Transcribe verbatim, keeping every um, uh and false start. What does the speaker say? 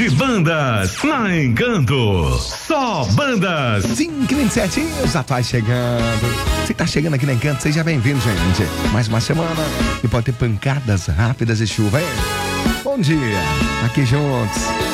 de bandas na Encanto. Só bandas. cinco e vinte e sete, os atuais chegando. Você tá chegando aqui na Encanto, seja bem-vindo, gente. Mais uma semana e pode ter pancadas rápidas e chuva, hein? Bom dia, aqui juntos.